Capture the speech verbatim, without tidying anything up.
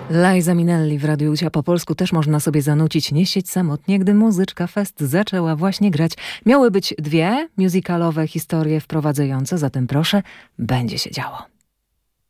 Liza Minnelli w Radiu Cia po polsku też można sobie zanucić, nie siedź samotnie, gdy muzyczka fest zaczęła właśnie grać. Miały być dwie musicalowe historie wprowadzające, zatem proszę, będzie się działo.